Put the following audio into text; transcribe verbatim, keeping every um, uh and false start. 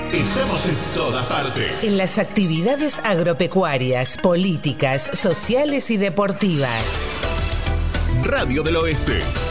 Estamos en todas partes. En las actividades agropecuarias, políticas, sociales y deportivas. Radio del Oeste.